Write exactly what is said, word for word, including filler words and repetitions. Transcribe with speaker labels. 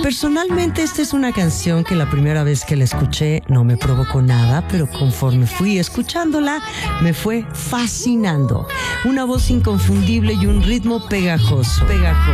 Speaker 1: Personalmente esta es una canción que la primera vez que la escuché no me provocó nada, pero conforme fui escuchándola me fue fascinando. Una voz inconfundible y un ritmo pegajoso. Pegajoso.